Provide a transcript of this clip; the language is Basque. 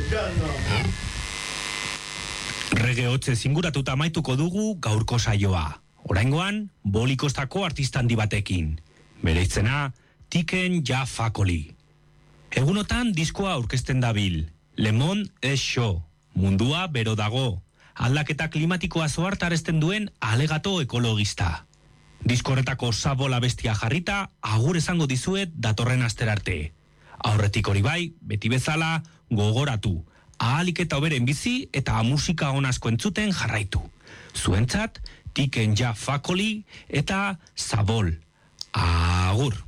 Rege hotze zinguratuta amaituko dugu gaurko saioa. Oraingoan, Bolikostako artista handi batekin. Bere izena, Tiken Jah Fakoly. Egunotan diskoa aurkezten dabil. Le Monde es Chaud. Mundua bero dago. Aldaketa klimatikoa zohartarazten duen alegato ekologista. Diskorretako sabola bestia jarrita, agur esango dizuet datorren asterarte. Aurretik hori bai, beti bezala, gogoratu. Ahalik eta hoberen bizi eta musika onazko entzuten jarraitu. Zuentzat, Tiken Jah Fakoly eta Sabol. Agur!